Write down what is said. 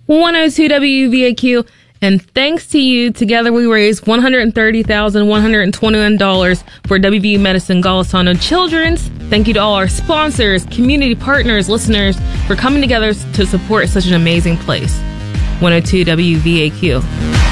102 WVAQ. And thanks to you, together we raised $130,121 for WVU Medicine Golisano Children's. Thank you to all our sponsors, community partners, listeners for coming together to support such an amazing place. 102 WVAQ.